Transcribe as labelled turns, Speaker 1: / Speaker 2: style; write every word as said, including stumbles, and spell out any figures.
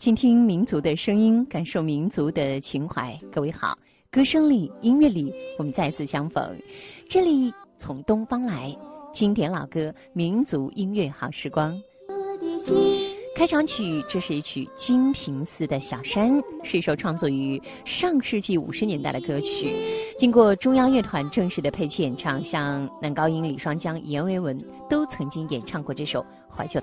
Speaker 1: 倾听民族的声音，感受民族的情怀。各位好，歌声里、音乐里，我们再次相逢。这里从东方来，经典老歌、民族音乐好时光。开场曲，这是一曲《金瓶寺的小山》，是一首创作于上世纪五十年代的歌曲，经过中央乐团正式的配器演唱，像男高音李双江、阎维文都曾经演唱过这首怀旧。